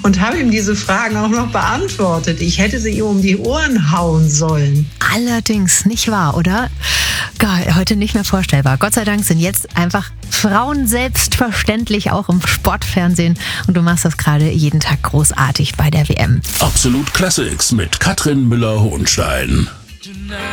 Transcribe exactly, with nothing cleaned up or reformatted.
und habe ihm diese Fragen auch noch beantwortet. Ich hätte sie ihm um die Ohren hauen sollen. Allerdings, nicht wahr, oder? Geil, heute nicht mehr vorstellbar. Gott sei Dank sind jetzt einfach Frauen selbstverständlich auch im Sportfernsehen und du machst das gerade jeden Tag großartig bei der W M. Absolut Classics mit Katrin Müller-Hohenstein.